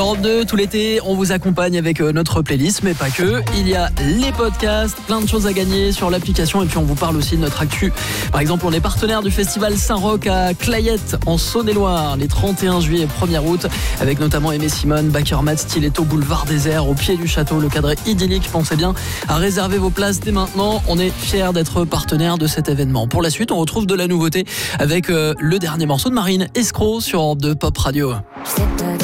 Europe 2, tout l'été, on vous accompagne avec notre playlist, mais pas que. Il y a les podcasts, plein de choses à gagner sur l'application et puis on vous parle aussi de notre actu. Par exemple, on est partenaire du festival Saint-Roch à Clayette, en Saône-et-Loire, les 31 juillet et 1er août, avec notamment Aimé Simone, Bakermat, Stiletto, Boulevard Désert, au pied du château, le cadre est idyllique. Pensez bien à réserver vos places dès maintenant. On est fiers d'être partenaire de cet événement. Pour la suite, on retrouve de la nouveauté avec le dernier morceau de Marine, Escroc, sur Europe 2 Pop Radio.